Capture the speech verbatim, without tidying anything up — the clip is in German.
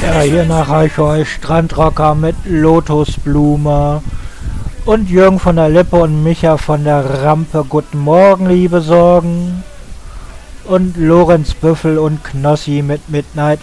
Ja, hier nachreiche euch Strandrocker mit Lotusblume. Und Jürgen von der Lippe und Micha von der Rampe. Guten Morgen, liebe Sorgen. Und Lorenz Büffel und Knossi mit Midnight